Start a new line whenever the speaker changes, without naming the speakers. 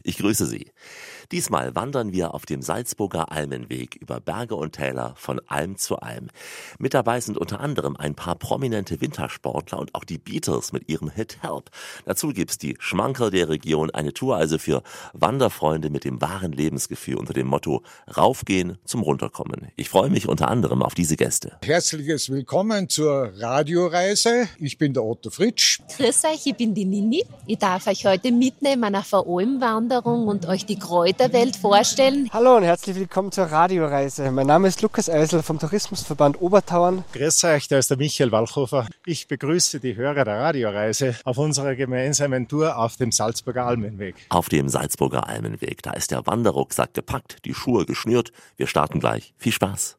Ich grüße Sie. Diesmal wandern wir auf dem Salzburger Almenweg über Berge und Täler von Alm zu Alm. Mit dabei sind unter anderem ein paar prominente Wintersportler und auch die Beatles mit ihrem Hit Help. Dazu gibt's die Schmankerl der Region, eine Tour also für Wanderfreunde mit dem wahren Lebensgefühl unter dem Motto Raufgehen zum Runterkommen. Ich freue mich unter anderem auf diese Gäste.
Herzliches Willkommen zur Radioreise. Ich bin der Otto Fritsch.
Grüß euch, ich bin die Nini. Ich darf euch heute mitnehmen auf eine Almwanderung und euch die Kräuterwelt vorstellen.
Hallo und herzlich willkommen zur Radioreise. Mein Name ist Lukas Eisel vom Tourismusverband Obertauern.
Grüß euch, da ist der Michael Walchhofer. Ich begrüße die Hörer der Radioreise auf unserer gemeinsamen Tour auf dem Salzburger Almenweg.
Auf dem Salzburger Almenweg, da ist der Wanderrucksack gepackt, die Schuhe geschnürt. Wir starten gleich. Viel Spaß!